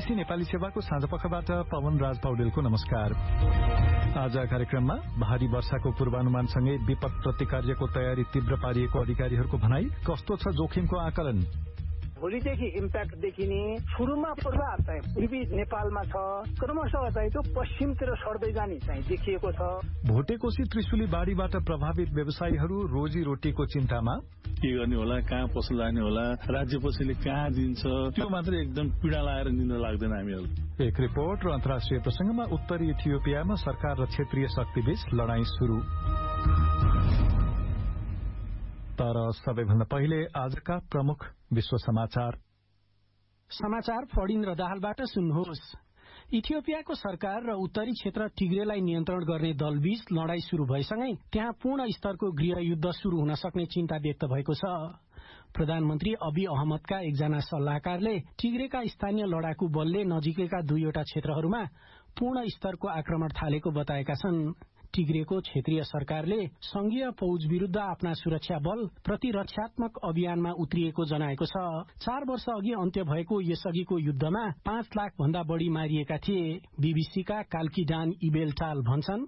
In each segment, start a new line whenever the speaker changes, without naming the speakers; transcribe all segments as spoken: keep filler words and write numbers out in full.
BBC Nepali सेवाको साँझपखबाट पवन राज पौडेलको नमस्कार। आज कार्यक्रममा भारी वर्षाको पूर्वानुमानसँगै विपद प्रतिकार्यको तयारी तीव्र पारिएको अधिकारीहरूको भनाई, कस्तो छ जोखिमको आकलन।
भोलिदेखि इम्प्याक्ट देखिने सुरुमा प्रभाव चाहिँ पूर्वी नेपालमा छ, क्रमशः चाहिँ त्यो पश्चिमतिर सर्दै जाने चाहिँ देखिएको छ।
भोटेकोशी त्रिशुली बाढीबाट प्रभावित व्यवसायीहरू रोजीरोटीको चिन्तामा।
के गर्ने होला, कहाँ पसल जाने होला, राज्य पछिले कहाँ दिन्छ, त्यो मात्र एकदम पीडा लगाएर निन्द्रा लाग्दैन हामीहरू।
एक रिपोर्ट र अन्तर्राष्ट्रिय प्रसंगमा उत्तरी इथियोपियामा सरकार र क्षेत्रीय शक्तिबीच लडाईँ शुरू। तर सबैभन्दा पहिले आजका प्रमुख विश्व समाचार।
समाचार फडिन र दाहालबाट सुन्नुहोस्। इथियोपियाको सरकार र उत्तरी क्षेत्र टिग्रेलाई नियन्त्रण गर्ने दलबीच लडाई शुरू भएसँगै त्यहाँ पूर्ण स्तरको गृहयुद्ध शुरू हुन सक्ने चिन्ता व्यक्त भएको छ। प्रधानमन्त्री अबी अहमदका एकजना सल्लाहकारले टिग्रेका स्थानीय लडाकू बलले नजिकैका दुईवटा क्षेत्रहरूमा पूर्ण स्तरको आक्रमण थालेको बताएका छन्। टिग्रेको क्षेत्रीय सरकारले संघीय फौज विरूद्ध आफ्ना सुरक्षा बल प्रतिरक्षात्मक अभियानमा उत्रिएको जनाएको छ। चार वर्ष अघि अन्त्य भएको यसअघिको युद्धमा पाँच लाख भन्दा बढ़ी मारिएका थिए। बीबीसीका काल्कीडान इबेलटाल भन्छन्,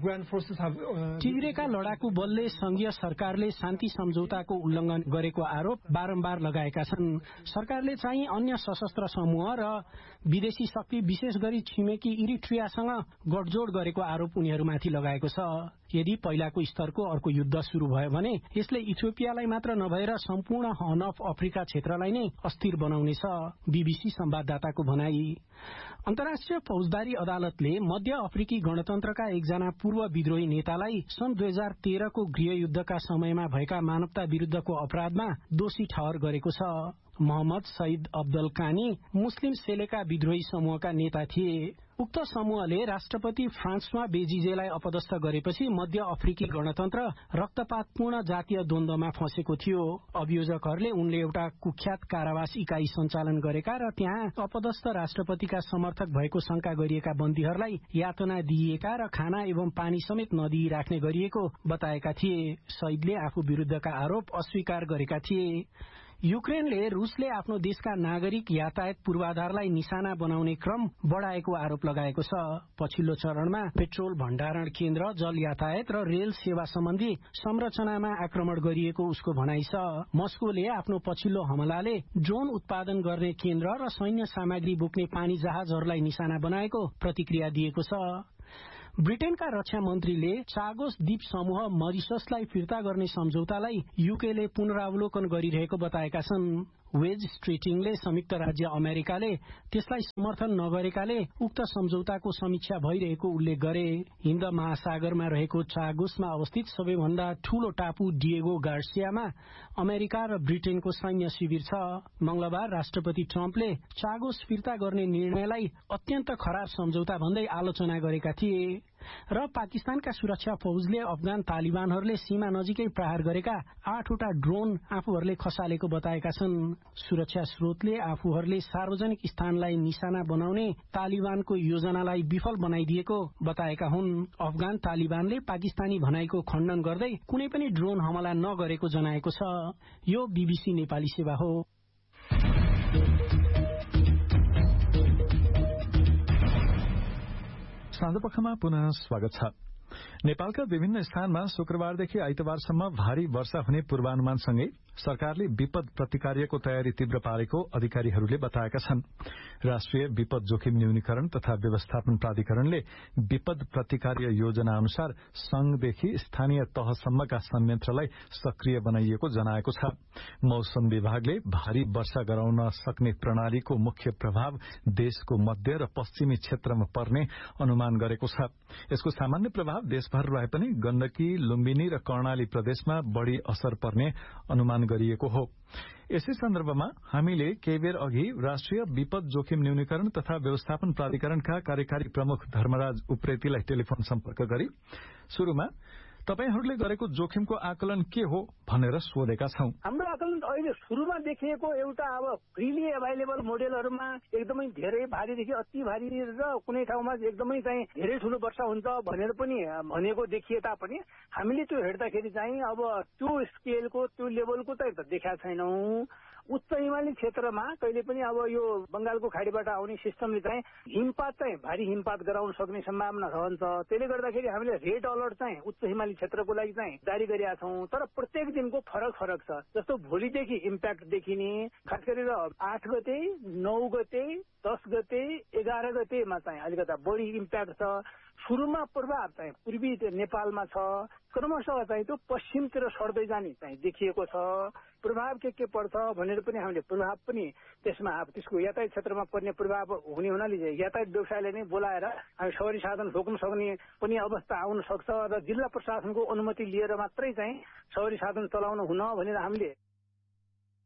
टिग्रेका लडाकू बलले संघीय सरकारले शान्ति सम्झौताको उल्लंघन गरेको आरोप बारम्बार लगाएका छन्। सरकारले चाहिँ अन्य सशस्त्र समूह र विदेशी शक्ति विशेष गरी छिमेकी इरिट्रियासँग गठजोड गरेको आरोप उनीहरूमाथि लगाएको छ। यदि पहिलाको स्तरको अर्को युद्ध शुरू भयो भने यसले इथियोपियालाई मात्र नभएर सम्पूर्ण हर्न अफ अफ्रिका क्षेत्रलाई नै अस्थिर बनाउनेछ, बीबीसी संवाददाताको भनाई। अन्तर्राष्ट्रिय फौजदारी अदालतले मध्य अफ्रिकी गणतन्त्रका एकजना पूर्व विद्रोही नेतालाई सन् दुई हजार तेह्रको गृहयुद्धका समयमा भएका मानवता विरूद्धको अपराधमा दोषी ठहर गरेको छ। मोहम्मद सईद अब्दुल कानी मुस्लिम सेलेका विद्रोही समूहका नेता थिए। उक्त समूहले राष्ट्रपति फ्रान्सवा बेजिजेलाई अपदस्थ गरेपछि मध्य अफ्रिकी गणतन्त्र रक्तपातपूर्ण जातीय द्वन्द्वमा फँसेको थियो। अभियोजकहरूले उनले एउटा कुख्यात कारावास इकाई सञ्चालन गरेका र त्यहाँ अपदस्थ राष्ट्रपतिका समर्थक भएको शंका गरिएका बन्दीहरूलाई यातना दिइएका र खाना एवं पानी समेत नदिई राख्ने गरिएको बताएका थिए। सईदले आफू विरूद्धका आरोप अस्वीकार गरेका थिए। युक्रेनले रूसले आफ्नो देशका नागरिक यातायात पूर्वाधारलाई निशाना बनाउने क्रम बढ़ाएको आरोप लगाएको छ। पछिल्लो चरणमा पेट्रोल भण्डारण केन्द्र, जल यातायात र रेल सेवा सम्बन्धी संरचनामा आक्रमण गरिएको उसको भनाइ छ। मस्कोले आफ्नो पछिल्लो हमलाले ड्रोन उत्पादन गर्ने केन्द्र र सैन्य सामग्री बोक्ने पानी जहाजहरूलाई निशाना बनाएको प्रतिक्रिया दिएको छ। ब्रिटेनका रक्षा मन्त्रीले चागोस द्वीप समूह मरिससलाई फिर्ता गर्ने सम्झौतालाई यूकेले पुनरावलोकन गरिरहेको बताएका छन्। वेज स्ट्रिटिङले संयुक्त राज्य अमेरिकाले त्यसलाई समर्थन नगरेकाले उक्त सम्झौताको समीक्षा भइरहेको उल्लेख गरे। हिन्द महासागरमा रहेको चागोसमा अवस्थित सबैभन्दा ठूलो टापु डिएगो गार्सियामा अमेरिका र ब्रिटेनको सैन्य शिविर छ। मंगलबार राष्ट्रपति ट्रम्पले चागोस फिर्ता गर्ने निर्णयलाई अत्यन्त खराब सम्झौता भन्दै आलोचना गरेका थिए र पाकिस्तानका सुरक्षा फौजले अफगान तालिबानहरूले सीमा नजिकै प्रहार गरेका आठवटा ड्रोन आफूहरूले खसालेको बताएका छन्। सुरक्षा स्रोतले आफूहरूले सार्वजनिक स्थानलाई निशाना बनाउने तालिबानको योजनालाई विफल बनाइदिएको बताएका हुन्। अफगान तालिबानले पाकिस्तानी भनाइको खण्डन गर्दै कुनै पनि ड्रोन हमला नगरेको जनाएको छ। यो बीबीसी नेपाली सेवा हो।
साँझपखमा पुनः स्वागत छ। नेपालका विभिन्न स्थानमा शुक्रबारदेखि आइतबारसम्म भारी वर्षा हुने पूर्वानुमानसँगै सरकारले विपद प्रतिकार्यको तयारी तीव्र पारेको अधिकारीहरूले बताएका छन्। राष्ट्रिय विपद जोखिम न्यूनीकरण तथा व्यवस्थापन प्राधिकरणले विपद प्रतिकार्य योजना अनुसार संघदेखि स्थानीय तहसम्मका संयन्त्रलाई सक्रिय बनाइएको जनाएको छ। मौसम विभागले भारी वर्षा गराउन सक्ने प्रणालीको मुख्य प्रभाव देशको मध्य र पश्चिमी क्षेत्रमा पर्ने अनुमान गरेको छ। यसको सामान्य प्रभाव देशभर रहे पनि गण्डकी, लुम्बिनी र कर्णाली प्रदेशमा बढ़ी असर पर्ने अनुमान गरिएको हो। यसै सन्दर्भमा हामीले केही बेर अघि राष्ट्रिय विपद जोखिम न्यूनीकरण तथा व्यवस्थापन प्राधिकरणका कार्यकारी प्रमुख धर्मराज उप्रेतीलाई टेलिफोन सम्पर्क गरी शुरूमा तपाईहरूले गरेको जोखिमको आकलन के हो भनेर सोधेका छौं।
हाम्रो आकलन अहिले सुरुमा देखिएको एउटा अब फ्रीली एभाइलेबल मोडेलहरूमा एकदमै धेरै भारीदेखि अति भारी र कुनै ठाउँमा एकदमै चाहिँ धेरै ठूलो वर्षा हुन्छ भनेर पनि भनेको देखिए तापनि हामीले त्यो हेर्दाखेरि चाहिँ अब त्यो स्केलको त्यो लेभलको चाहिँ देखाएको छैनौं। उच्च हिमाली क्षेत्रमा कहिले पनि अब यो बंगालको खाडीबाट आउने सिस्टमले चाहिँ हिमपात चाहिँ भारी हिमपात गराउन सक्ने सम्भावना रहन्छ। त्यसले गर्दाखेरि हामीले रेड अलर्ट चाहिँ उच्च हिमाली क्षेत्रको लागि चाहिँ जारी गरेका छौँ। तर प्रत्येक दिनको फरक फरक छ। जस्तो भोलिदेखि इम्प्याक्ट देखिने, खास गरेर आठ गते, नौ गते, दस गते, एघार गतेमा चाहिँ अलिकता बढी इम्प्याक्ट छ। सुरुमा प्रभाव चाहिँ पूर्वी नेपालमा छ, क्रमशः चाहिँ त्यो पश्चिमतिर सर्दै जाने चाहिँ देखिएको छ। प्रभाव के के पर्छ भनेर पनि हामीले प्रभाव पनि त्यसमा त्यसको यातायात क्षेत्रमा पर्ने प्रभाव हुने हुनाले यातायात व्यवसायले नै बोलाएर हामी सवारी साधन रोक्न सक्ने पनि अवस्था आउन सक्छ र जिल्ला प्रशासनको अनुमति लिएर मात्रै चाहिँ सवारी साधन चलाउन हुन भनेर हामीले